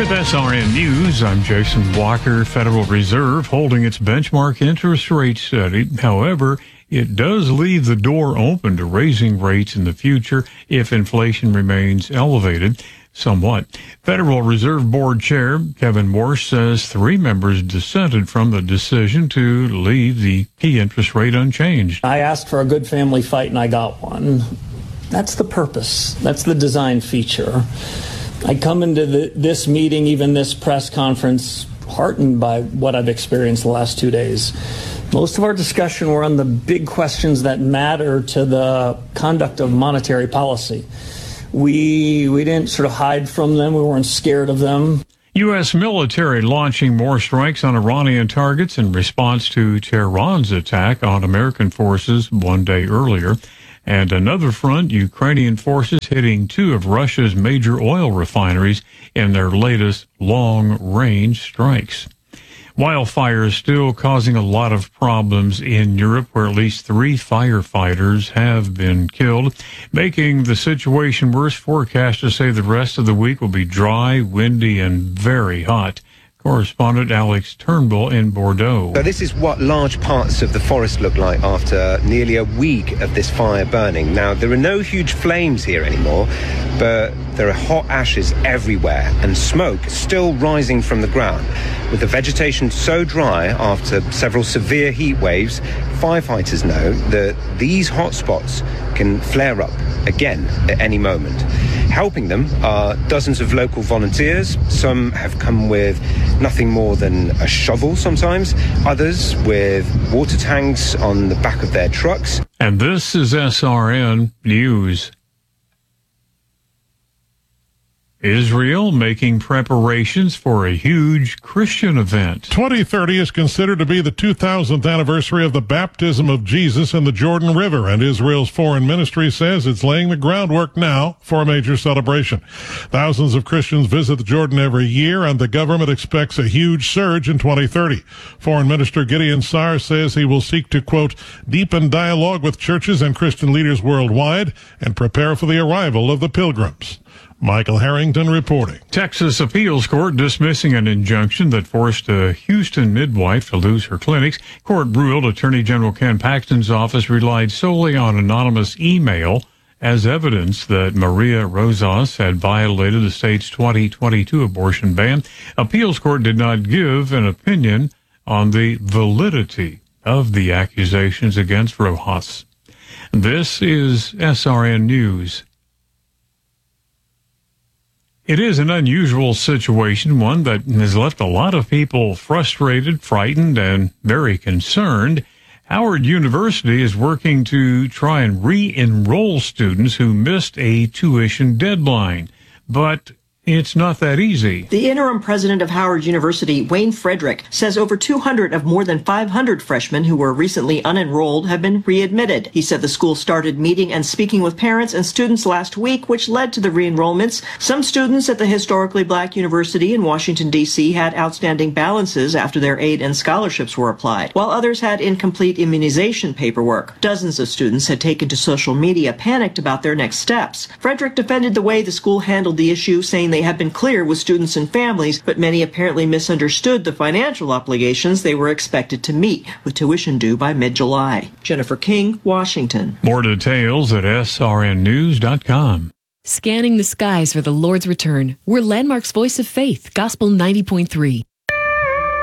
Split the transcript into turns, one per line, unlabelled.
With SRN News, I'm Jason Walker. Federal Reserve holding its benchmark interest rate steady. However, it does leave the door open to raising rates in the future if inflation remains elevated somewhat. Federal Reserve Board Chair Kevin Warsh says 3 members dissented from the decision to leave the key interest rate unchanged.
I asked for a good family fight and I got one. That's the purpose. That's the design feature. I come into this meeting, even this press conference, heartened by what I've experienced the last 2 days. Most of our discussion were on the big questions that matter to the conduct of monetary policy. We didn't sort of hide from them. We weren't scared of them.
U.S. military launching more strikes on Iranian targets in response to Tehran's attack on American forces 1 day earlier. And another front, Ukrainian forces hitting 2 of Russia's major oil refineries in their latest long-range strikes. Wildfires still causing a lot of problems in Europe, where at least 3 firefighters have been killed, making the situation worse. Forecasters say the rest of the week will be dry, windy, and very hot. Correspondent Alex Turnbull in Bordeaux.
So this is what large parts of the forest look like after nearly a week of this fire burning. Now, there are no huge flames here anymore, but there are hot ashes everywhere and smoke still rising from the ground. With the vegetation so dry after several severe heat waves, firefighters know that these hotspots can flare up again at any moment. Helping them are dozens of local volunteers. Some have come with nothing more than a shovel sometimes, others with water tanks on the back of their trucks.
And this is SRN News. Israel making preparations for a huge Christian event.
2030 is considered to be the 2000th anniversary of the baptism of Jesus in the Jordan River, and Israel's foreign ministry says it's laying the groundwork now for a major celebration. Thousands of Christians visit the Jordan every year, and the government expects a huge surge in 2030. Foreign Minister Gideon Sa'ar says he will seek to, quote, deepen dialogue with churches and Christian leaders worldwide and prepare for the arrival of the pilgrims. Michael Harrington reporting.
Texas appeals court dismissing an injunction that forced a Houston midwife to lose her clinics. Court ruled Attorney General Ken Paxton's office relied solely on anonymous email as evidence that Maria Rosas had violated the state's 2022 abortion ban. Appeals court did not give an opinion on the validity of the accusations against Rojas. This is SRN News. It is an unusual situation, one that has left a lot of people frustrated, frightened, and very concerned. Howard University is working to try and re-enroll students who missed a tuition deadline, but it's not that easy.
The interim president of Howard University, Wayne Frederick, says over 200 of more than 500 freshmen who were recently unenrolled have been readmitted. He said the school started meeting and speaking with parents and students last week, which led to the re-enrollments. Some students at the historically black university in Washington, D.C. had outstanding balances after their aid and scholarships were applied, while others had incomplete immunization paperwork. Dozens of students had taken to social media, panicked about their next steps. Frederick defended the way the school handled the issue, saying they had been clear with students and families, but many apparently misunderstood the financial obligations they were expected to meet, with tuition due by mid-July. Jennifer King, Washington.
More details at srnnews.com.
Scanning the skies for the Lord's return. We're Landmark's Voice of Faith, Gospel 90.3.